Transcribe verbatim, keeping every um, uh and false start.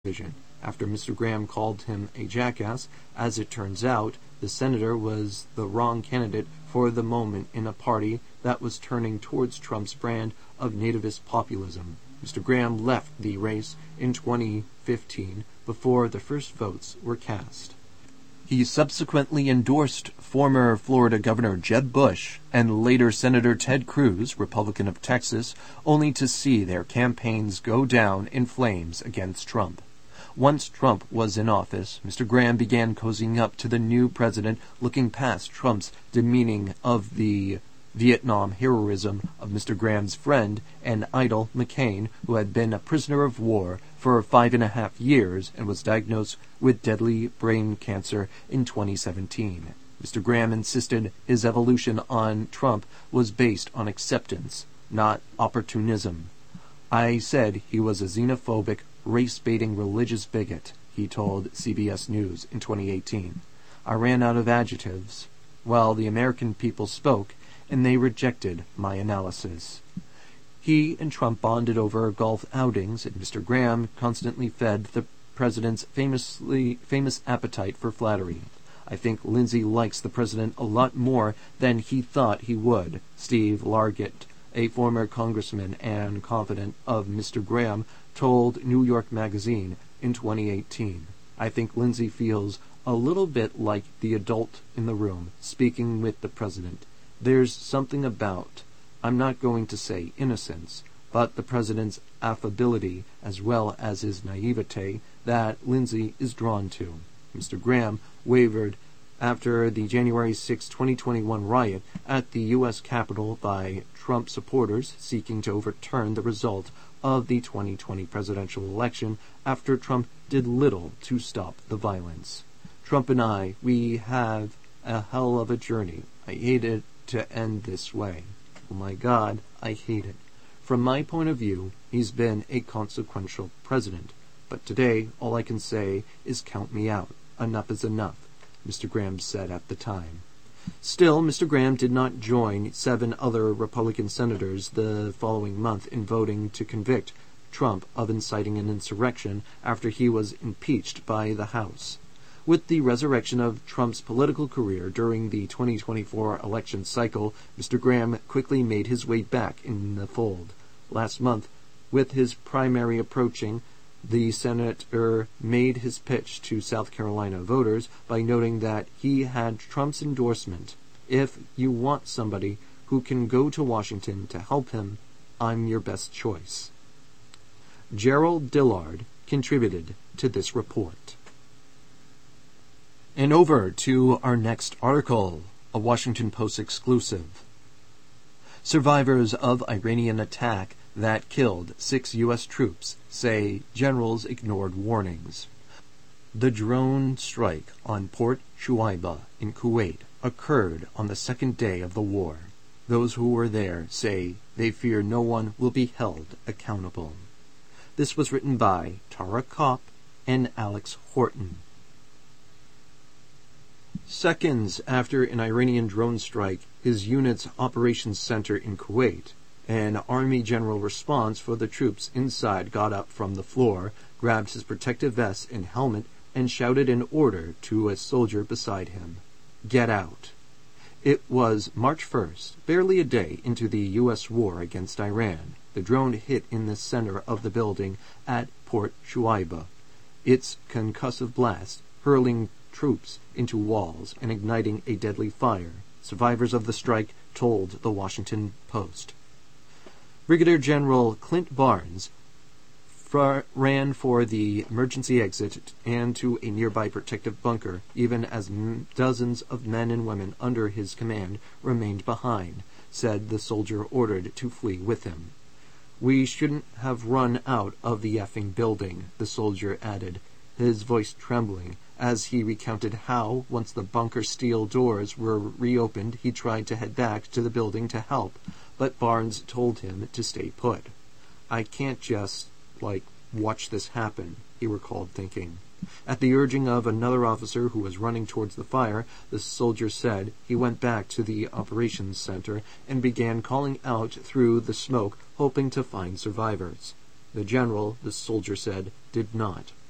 television. After Mister Graham called him a jackass, as it turns out, the senator was the wrong candidate for the moment in a party that was turning towards Trump's brand of nativist populism. Mister Graham left the race in twenty fifteen before the first votes were cast. He subsequently endorsed former Florida Governor Jeb Bush and later Senator Ted Cruz, Republican of Texas, only to see their campaigns go down in flames against Trump. Once Trump was in office, Mister Graham began cozying up to the new president, looking past Trump's demeaning of the Vietnam heroism of Mister Graham's friend and idol McCain, who had been a prisoner of war for five and a half years and was diagnosed with deadly brain cancer in twenty seventeen. Mister Graham insisted his evolution on Trump was based on acceptance, not opportunism. I said he was a xenophobic, race-baiting religious bigot, he told C B S News in twenty eighteen. I ran out of adjectives. Well, the American people spoke, and they rejected my analysis. He and Trump bonded over golf outings, and Mister Graham constantly fed the president's famously famous appetite for flattery. I think Lindsay likes the president a lot more than he thought he would. Steve Largent, a former congressman and confidant of Mister Graham, told New York Magazine in twenty eighteen. I think Lindsay feels a little bit like the adult in the room, speaking with the president. There's something about, I'm not going to say innocence, but the president's affability as well as his naivete that Lindsay is drawn to. Mister Graham wavered after the January sixth, twenty twenty-one riot at the U S Capitol by Trump supporters seeking to overturn the result of the twenty twenty presidential election after Trump did little to stop the violence. Trump and I, we have a hell of a journey. I hate it to end this way. Oh my God, I hate it. From my point of view, he's been a consequential president. But today, all I can say is count me out. Enough is enough, Mister Graham said at the time. Still, Mister Graham did not join seven other Republican senators the following month in voting to convict Trump of inciting an insurrection after he was impeached by the House. With the resurrection of Trump's political career during the twenty twenty-four election cycle, Mister Graham quickly made his way back in the fold. Last month, with his primary approaching, the senator made his pitch to South Carolina voters by noting that he had Trump's endorsement. If you want somebody who can go to Washington to help him, I'm your best choice. Gerald Dillard contributed to this report. And over to our next article, a Washington Post exclusive. Survivors of Iranian attack that killed six U S troops say generals ignored warnings. The drone strike on Port Shuaibah in Kuwait occurred on the second day of the war. Those who were there say they fear no one will be held accountable. This was written by Tara Kopp and Alex Horton. Seconds after an Iranian drone strike his unit's operations center in Kuwait, an Army general response for the troops inside got up from the floor, grabbed his protective vest and helmet, and shouted an order to a soldier beside him. Get out. It was March first, barely a day into the U S war against Iran. The drone hit in the center of the building at Port Shuaibah. Its concussive blast hurling troops into walls and igniting a deadly fire. Survivors of the strike told the Washington Post. Brigadier General Clint Barnes fr- ran for the emergency exit and to a nearby protective bunker, even as m- dozens of men and women under his command remained behind, said the soldier ordered to flee with him. We shouldn't have run out of the effing building, the soldier added, his voice trembling, as he recounted how, once the bunker steel doors were reopened, he tried to head back to the building to help, but Barnes told him to stay put. I can't just, like, watch this happen, he recalled thinking. At the urging of another officer who was running towards the fire, the soldier said he went back to the operations center and began calling out through the smoke, hoping to find survivors. The general, the soldier said, did not